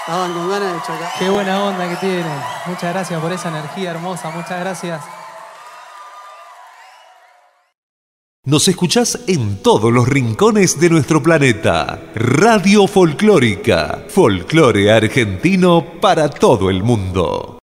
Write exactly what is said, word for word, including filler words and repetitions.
Estaban con ganas de chocar. Qué buena onda que tiene. Muchas gracias por esa energía hermosa. Muchas gracias. Nos escuchás en todos los rincones de nuestro planeta. Radio Folclórica. Folclore argentino para todo el mundo.